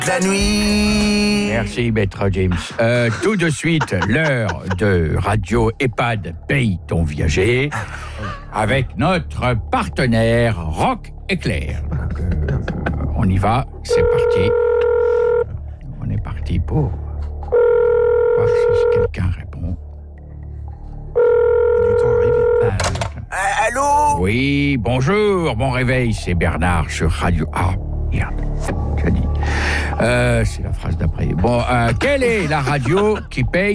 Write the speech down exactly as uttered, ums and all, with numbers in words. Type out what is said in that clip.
la nuit. Merci, maître James. Euh, tout de suite, l'heure de Radio EHPAD Paye ton viager avec notre partenaire Rock Éclair. Donc, euh, on y va, c'est parti. On est parti pour voir si quelqu'un répond. Du temps arrivé. Ah, allô? Oui, bonjour, bon réveil, c'est Bernard sur Radio... Ah, merde, tu as dit. Euh, c'est la phrase d'après. Bon, euh, quelle est la radio qui paye